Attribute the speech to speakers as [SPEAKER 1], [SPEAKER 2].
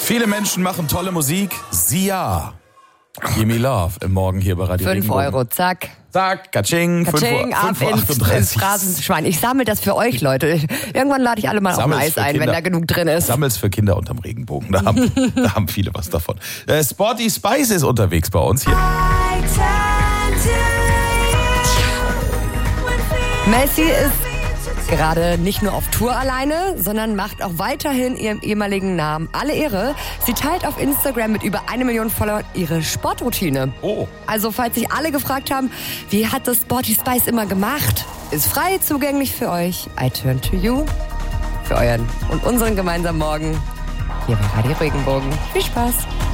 [SPEAKER 1] Viele Menschen machen tolle Musik. Sia. Gimme Love im Morgen hier bei Radio
[SPEAKER 2] 5
[SPEAKER 1] Regenbogen.
[SPEAKER 2] Euro, zack.
[SPEAKER 1] Zack, Katsching,
[SPEAKER 2] Katsching, ab ins Phrasenschwein. Ich sammle das für euch, Leute. Irgendwann lade ich alle mal auf ein Eis ein, wenn da genug drin ist.
[SPEAKER 1] Sammel's für Kinder unterm Regenbogen. Da haben viele was davon. Sporty Spice ist unterwegs bei uns hier.
[SPEAKER 2] Messi ist gerade nicht nur auf Tour alleine, sondern macht auch weiterhin ihrem ehemaligen Namen alle Ehre. Sie teilt auf Instagram mit über 1 Million Followern ihre Sportroutine.
[SPEAKER 1] Oh.
[SPEAKER 2] Also falls sich alle gefragt haben, wie hat das Sporty Spice immer gemacht, ist frei zugänglich für euch. I turn to you. Für euren und unseren gemeinsamen Morgen hier bei Radio Regenbogen. Viel Spaß.